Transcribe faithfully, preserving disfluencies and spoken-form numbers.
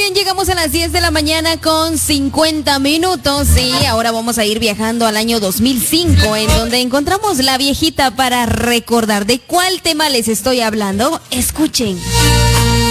bien, llegamos a las diez de la mañana con cincuenta minutos y ahora vamos a ir viajando al año dos mil cinco, en donde encontramos la viejita para recordar. ¿De cuál tema les estoy hablando? Escuchen.